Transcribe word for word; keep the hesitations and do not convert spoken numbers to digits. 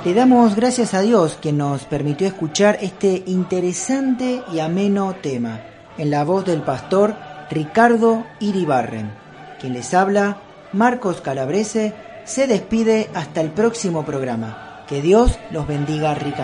Le damos gracias a Dios que nos permitió escuchar este interesante y ameno tema, en la voz del pastor Ricardo Iribarren. Quien les habla, Marcos Calabrese, se despide hasta el próximo programa. Que Dios los bendiga ricamente.